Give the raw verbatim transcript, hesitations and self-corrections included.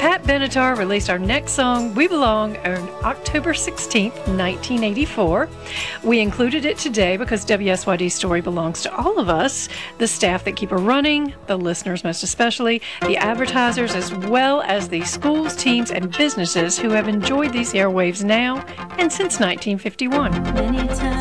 Pat Benatar released our next song, We Belong, on October sixteenth, nineteen eighty-four. We included it today because W S Y D's story belongs to all of us, the staff that keep her running, the listeners most especially, the advertisers, as well as the schools, teams, and businesses who have enjoyed these airwaves now and since nineteen fifty-one. Many times